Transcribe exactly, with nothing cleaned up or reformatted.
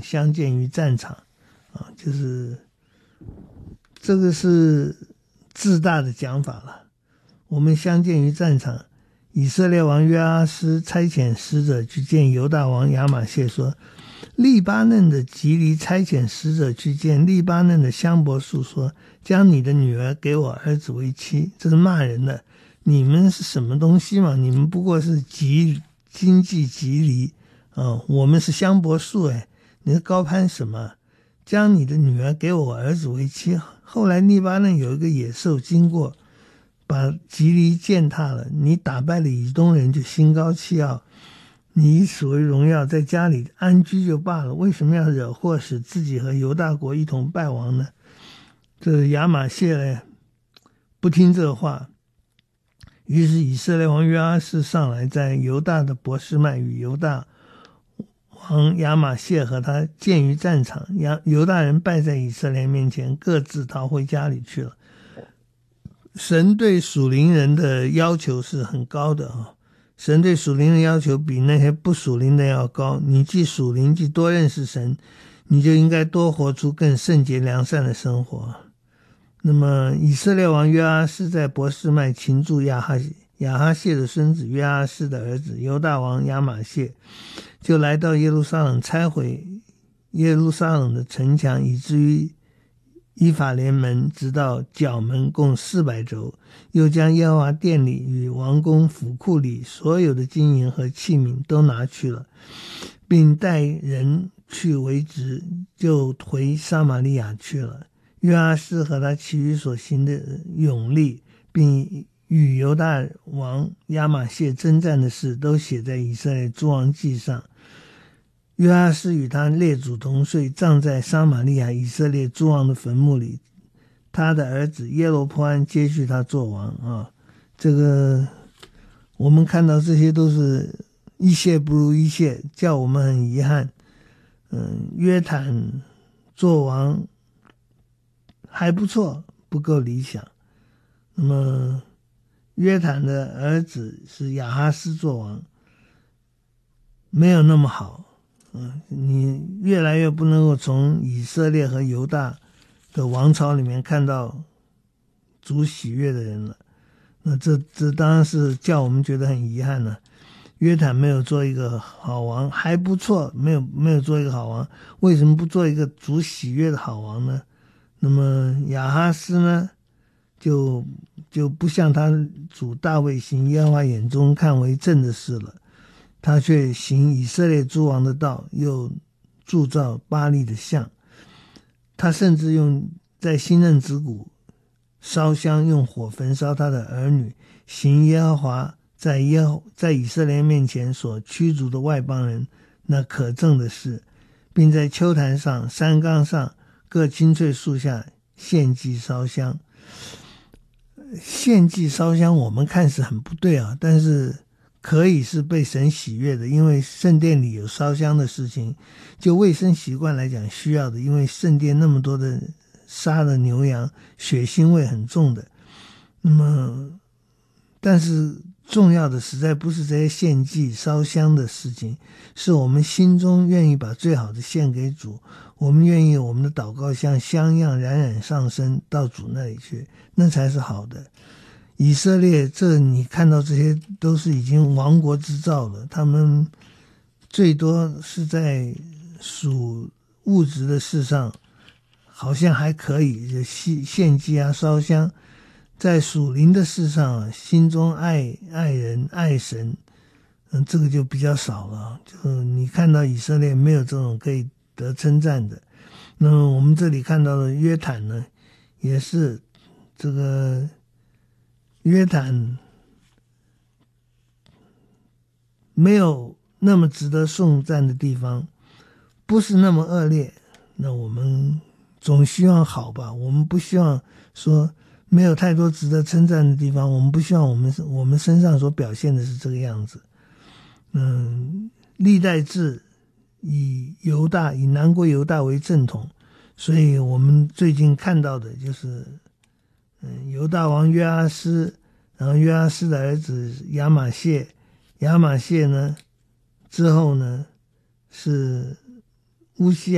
相见于战场啊，就是这个是自大的讲法了。我们相见于战场，以色列王约阿斯差遣使者去见犹大王亚玛谢说，利巴嫩的吉利差遣使者去见利巴嫩的香柏树说，将你的女儿给我儿子为妻。这是骂人的，你们是什么东西嘛？你们不过是吉经济吉利啊，我们是香柏树哎，你是高攀什么？将你的女儿给我儿子为妻。后来利巴嫩有一个野兽经过，把吉利践踏了，你打败了以东人就心高气傲，你以此为荣耀，在家里安居就罢了，为什么要惹祸，使自己和犹大国一同败亡呢？这亚玛谢呢不听这话，于是以色列王约阿斯上来，在犹大的伯示麦与犹大王亚玛谢和他见于战场，犹大人败在以色列面前，各自逃回家里去了。神对属灵人的要求是很高的啊，神对属灵的要求比那些不属灵的要高。你既属灵，既多认识神，你就应该多活出更圣洁良善的生活。那么以色列王约阿斯在伯示麦擒住亚哈亚哈谢的孙子约阿斯的儿子犹大王亚玛谢，就来到耶路撒冷，拆毁耶路撒冷的城墙，以至于以法莲门直到角门，共四百肘，又将耶和华殿里与王宫府库里所有的金银和器皿都拿去了，并带人去为职，就回撒玛利亚去了。约阿斯和他其余所行的勇力，并与犹大王亚玛谢征战的事，都写在以色列诸王记上。约阿斯与他列祖同睡，葬在撒玛利亚以色列诸王的坟墓里。他的儿子耶罗波安接续他做王啊。这个我们看到这些都是一切不如一切，叫我们很遗憾。嗯，约坦做王还不错，不够理想。那么约坦的儿子是亚哈斯做王，没有那么好。嗯，你越来越不能够从以色列和犹大的王朝里面看到主喜悦的人了。那这这当然是叫我们觉得很遗憾了。约坦没有做一个好王，还不错，没有没有做一个好王，为什么不做一个主喜悦的好王呢？那么亚哈斯呢，就就不像他主大卫行耶和华眼中看为正的事了。他却行以色列诸王的道，又铸造巴力的像。他甚至用在新任子谷烧香，用火焚烧他的儿女，行耶和华在耶和在以色列面前所驱逐的外邦人那可憎的事，并在丘坛上、山冈上各青翠树下献祭烧香。献祭烧香我们看是很不对啊，但是可以是被神喜悦的，因为圣殿里有烧香的事情，就卫生习惯来讲需要的，因为圣殿那么多的杀的牛羊，血腥味很重的。那么但是重要的实在不是这些献祭烧香的事情，是我们心中愿意把最好的献给主，我们愿意我们的祷告像香一样冉冉上升到主那里去，那才是好的。以色列这你看到这些都是已经亡国之兆了，他们最多是在属物质的事上好像还可以，就献祭啊烧香，在属灵的事上啊，心中爱爱人爱神，嗯，这个就比较少了。就你看到以色列没有这种可以得称赞的。那么我们这里看到的约坦呢，也是这个约坦没有那么值得颂赞的地方，不是那么恶劣。那我们总希望好吧，我们不希望说没有太多值得称赞的地方，我们不希望我们我们身上所表现的是这个样子。嗯，历代志以犹大以南国犹大为正统，所以我们最近看到的就是嗯，犹大王约阿斯，然后约阿斯的儿子亚玛谢，亚玛谢呢之后呢是乌西